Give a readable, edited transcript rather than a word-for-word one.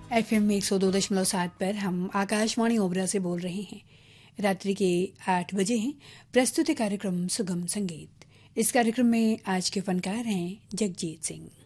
FM 102.7 पर हम आकाशवाणी ओबरा से बोल रहे हैं। रात्रि के 8 बजे हैं। प्रस्तुति कार्यक्रम सुगम संगीत। इस कार्यक्रम में आज के फनकार हैं जगजीत सिंह।